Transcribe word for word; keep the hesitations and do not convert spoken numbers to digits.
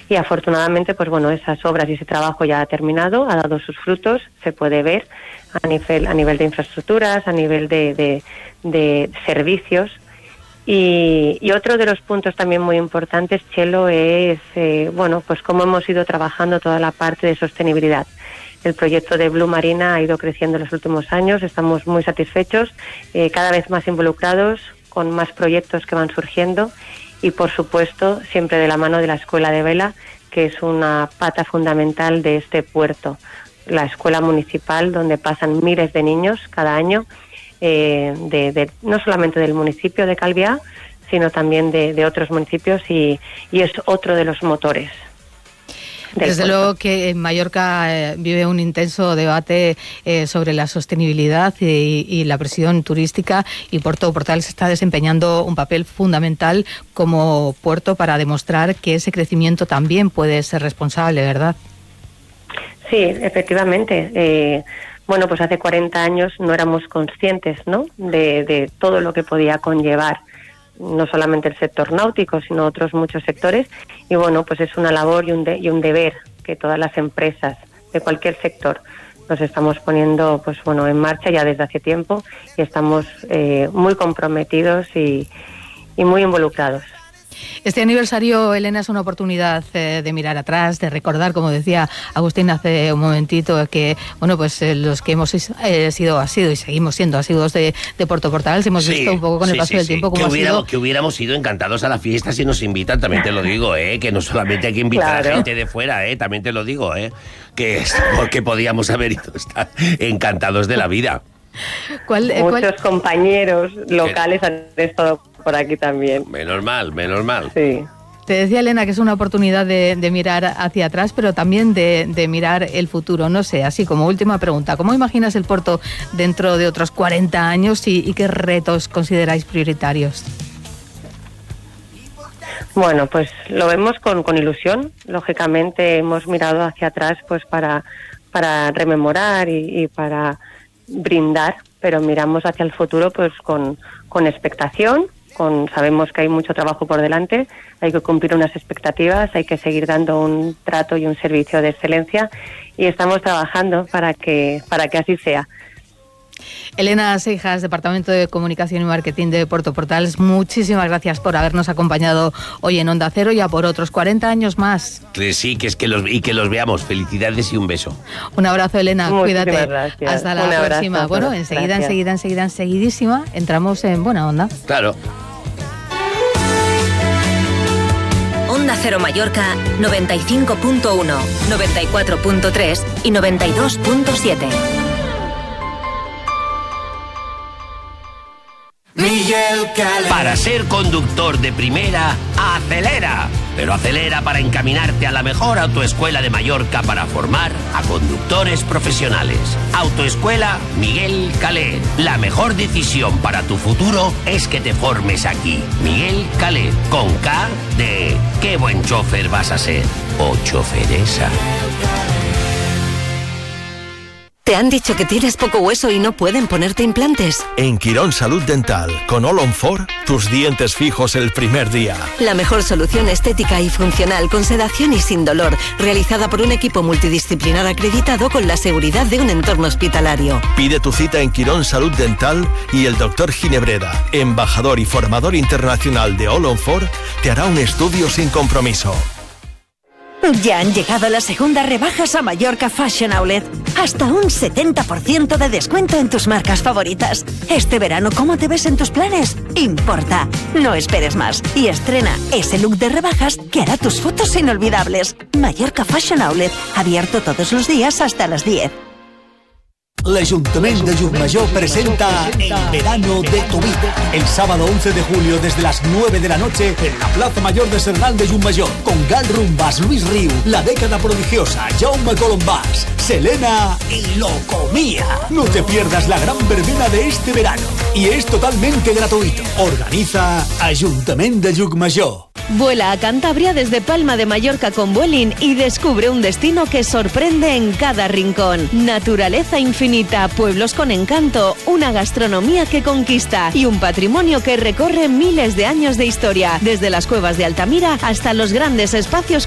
y afortunadamente, pues bueno, esas obras y ese trabajo ya ha terminado, ha dado sus frutos, se puede ver a nivel, a nivel de infraestructuras, a nivel de, de, de servicios. Y, y otro de los puntos también muy importantes, Chelo, es eh, bueno, pues cómo hemos ido trabajando toda la parte de sostenibilidad. El proyecto de Blue Marina ha ido creciendo en los últimos años, estamos muy satisfechos, eh, cada vez más involucrados, con más proyectos que van surgiendo y, por supuesto, siempre de la mano de la Escuela de Vela, que es una pata fundamental de este puerto. La escuela municipal donde pasan miles de niños cada año, eh, de, de, no solamente del municipio de Calviá, sino también de, de otros municipios y, y es otro de los motores. Desde puerto. Luego que en Mallorca eh, vive un intenso debate eh, sobre la sostenibilidad y, y la presión turística, y Puerto Portal se está desempeñando un papel fundamental como puerto para demostrar que ese crecimiento también puede ser responsable, ¿verdad? Sí, efectivamente. Eh, bueno, pues hace cuarenta años no éramos conscientes, ¿no?, de, de todo lo que podía conllevar no solamente el sector náutico, sino otros muchos sectores, y bueno, pues es una labor y un, de, y un deber que todas las empresas de cualquier sector nos estamos poniendo, pues bueno, en marcha ya desde hace tiempo, y estamos eh, muy comprometidos y, y muy involucrados. Este aniversario, Elena, es una oportunidad eh, de mirar atrás, de recordar, como decía Agustín hace un momentito, que bueno, pues eh, los que hemos eh, sido, ha sido y seguimos siendo asiduos de, de Puerto Portal, hemos sí, visto un poco con sí, el paso sí, del sí. tiempo cómo que ha hubiéramos, sido. Que hubiéramos ido encantados a la fiesta si nos invitan, también te lo digo, eh, que no solamente hay que invitar claro. a gente de fuera, eh, también te lo digo, eh, que es porque podíamos haber ido a estar encantados de la vida. ¿Cuál, eh, Muchos cuál? compañeros locales han estado por aquí también. Menos mal, menos mal. Sí. Te decía, Elena, que es una oportunidad de, de mirar hacia atrás, pero también de, de mirar el futuro. No sé, así como última pregunta, ¿cómo imaginas el puerto dentro de otros cuarenta años y, y qué retos consideráis prioritarios? Bueno, pues lo vemos con, con ilusión. Lógicamente hemos mirado hacia atrás pues para, para rememorar y, y para brindar, pero miramos hacia el futuro pues con, con expectación, con sabemos que hay mucho trabajo por delante, hay que cumplir unas expectativas, hay que seguir dando un trato y un servicio de excelencia, y estamos trabajando para que para que así sea. Elena Seijas, Departamento de Comunicación y Marketing de Puerto Portal, muchísimas gracias por habernos acompañado hoy en Onda Cero, ya por otros cuarenta años más. Que sí, que es que los y que los veamos. Felicidades y un beso. Un abrazo, Elena, muchísimas cuídate. Gracias. Hasta la un próxima. Abrazo, bueno, enseguida, gracias. enseguida, enseguida, enseguidísima entramos en Buena Onda. Claro. Onda Cero Mallorca noventa y cinco punto uno, noventa y cuatro punto tres y noventa y dos punto siete. Miguel Calé. Para ser conductor de primera, acelera. Pero acelera para encaminarte a la mejor autoescuela de Mallorca para formar a conductores profesionales. Autoescuela Miguel Calé. La mejor decisión para tu futuro es que te formes aquí. Miguel Calé, con K de qué buen chofer vas a ser. O choferesa. ¿Te han dicho que tienes poco hueso y no pueden ponerte implantes? En Quirón Salud Dental, con All on Four, tus dientes fijos el primer día. La mejor solución estética y funcional, con sedación y sin dolor, realizada por un equipo multidisciplinar acreditado con la seguridad de un entorno hospitalario. Pide tu cita en Quirón Salud Dental y el doctor Ginebreda, embajador y formador internacional de All on Four, te hará un estudio sin compromiso. Ya han llegado las segundas rebajas a Mallorca Fashion Outlet. Hasta un setenta por ciento de descuento en tus marcas favoritas. Este verano, ¿cómo te ves en tus planes? Importa. No esperes más y estrena ese look de rebajas que hará tus fotos inolvidables. Mallorca Fashion Outlet, abierto todos los días hasta las diez. L'Ajuntament de Llucmajor presenta El Verano de tu Vida. El sábado once de julio desde las nueve de la noche en la Plaza Mayor de Sernal de Llucmajor, con Gal Rumbas, Luis Riu, La Década Prodigiosa, Jaume Colombás, Selena y Locomía. No te pierdas la gran verbena de este verano y es totalmente gratuito. Organiza Ajuntament de Llucmajor. Vuela a Cantabria desde Palma de Mallorca con Vueling y descubre un destino que sorprende en cada rincón. Naturaleza infinita, pueblos con encanto, una gastronomía que conquista y un patrimonio que recorre miles de años de historia, desde las cuevas de Altamira hasta los grandes espacios